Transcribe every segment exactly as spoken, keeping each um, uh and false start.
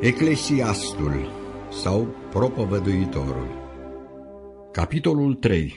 Eclesiastul sau Propovăduitorul. Capitolul trei.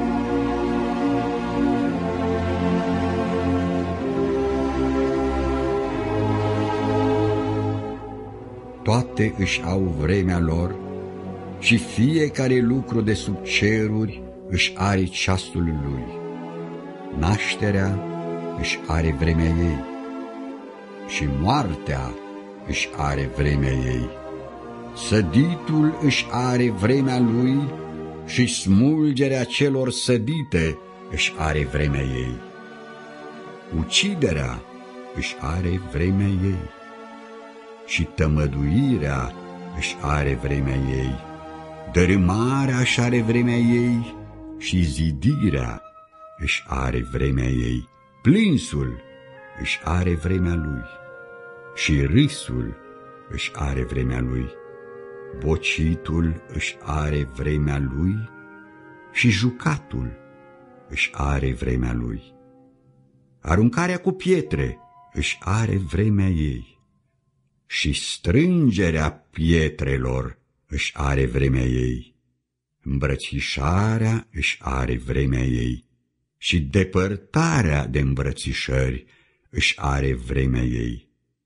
Toate își au vremea lor și fiecare lucru de sub ceruri își are ceasul lui. Nașterea își are vremea ei și moartea își are vremea ei. Săditul își are vremea lui și smulgerea celor sădite își are vremea ei. Uciderea își are vremea ei și tămăduirea își are vremea ei. Dărâmarea își are vremea ei și zidirea își are vremea ei. Plânsul își are vremea lui și râsul își are vremea lui. Bocitul își are vremea lui și jucatul își are vremea lui. Aruncarea cu pietre își are vremea ei și strângerea pietrelor își are vremea ei. Îmbrățișarea își are vremea ei și depărtarea de îmbrățișări își are vremea ei.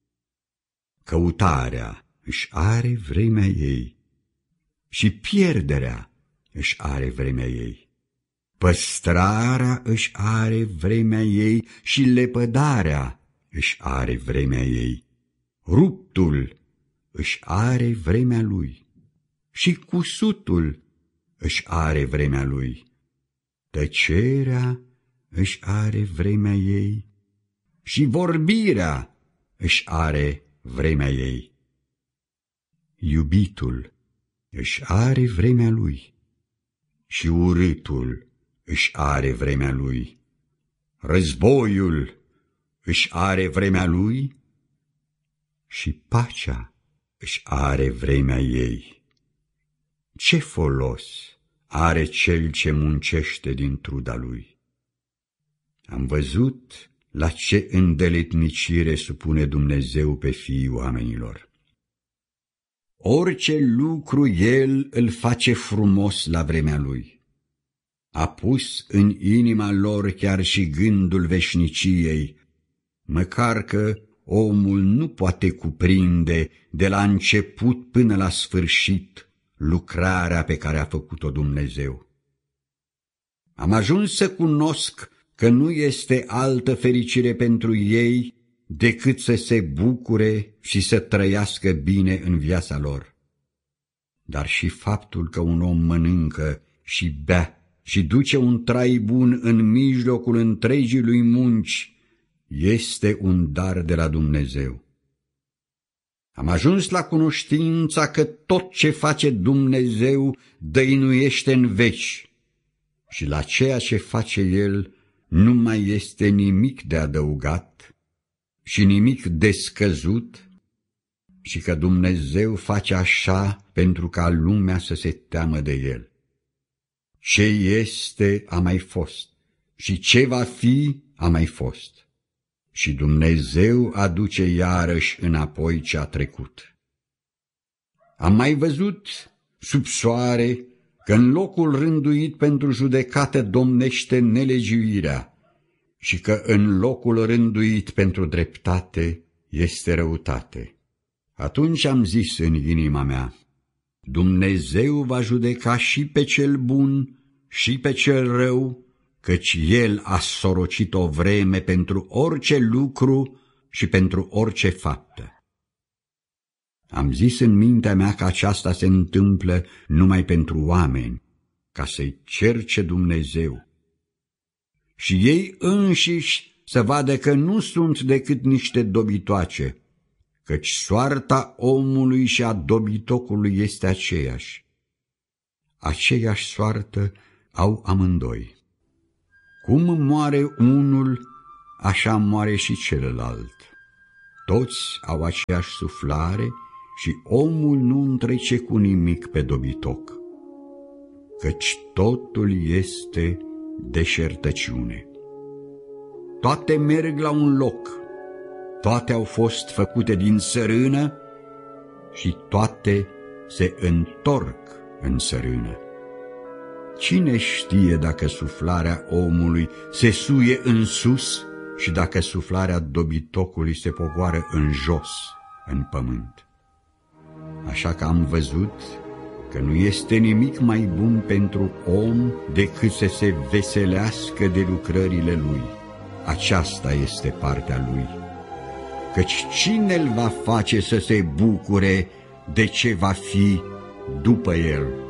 Căutarea își are vremea ei și pierderea își are vremea ei. Păstrarea își are vremea ei și lepădarea își are vremea ei. Ruptul își are vremea lui și cusutul își are vremea lui. Tăcerea își are vremea ei și vorbirea își are vremea ei. Iubitul își are vremea lui și urâtul își are vremea lui. Războiul își are vremea lui și pacea își are vremea ei. Ce folos are cel ce muncește din truda lui? Am văzut la ce îndeletnicire supune Dumnezeu pe fiii oamenilor. Orice lucru El îl face frumos la vremea lui. A pus în inima lor chiar și gândul veșniciei, măcar că omul nu poate cuprinde de la început până la sfârșit lucrarea pe care a făcut-o Dumnezeu. Am ajuns să cunosc că nu este altă fericire pentru ei decât să se bucure și să trăiască bine în viața lor. Dar și faptul că un om mănâncă și bea și duce un trai bun în mijlocul întregii lui munci este un dar de la Dumnezeu. Am ajuns la cunoștința că tot ce face Dumnezeu dăinuiește în veci și la ceea ce face El nu mai este nimic de adăugat și nimic de scăzut și că Dumnezeu face așa pentru ca lumea să se teamă de El. Ce este a mai fost și ce va fi a mai fost și Dumnezeu aduce iarăși înapoi ce a trecut. Am mai văzut sub soare că în locul rânduit pentru judecată domnește nelegiuirea și că în locul rânduit pentru dreptate este răutate. Atunci am zis în inima mea, Dumnezeu va judeca și pe cel bun și pe cel rău, căci El a sorocit o vreme pentru orice lucru și pentru orice faptă. Am zis în mintea mea că aceasta se întâmplă numai pentru oameni, ca să-i cerce Dumnezeu. Și ei înșiși să vadă că nu sunt decât niște dobitoace, căci soarta omului și a dobitocului este aceeași. Aceeași soartă au amândoi. Cum moare unul, așa moare și celălalt. Toți au aceeași suflare și omul nu întrece cu nimic pe dobitoc, căci totul este deșertăciune. Toate merg la un loc, toate au fost făcute din sărână și toate se întorc în sărână. Cine știe dacă suflarea omului se suie în sus și dacă suflarea dobitocului se pogoară în jos, în pământ? Așa că am văzut că nu este nimic mai bun pentru om decât să se veselească de lucrările lui. Aceasta este partea lui. Căci cine îl va face să se bucure de ce va fi după el?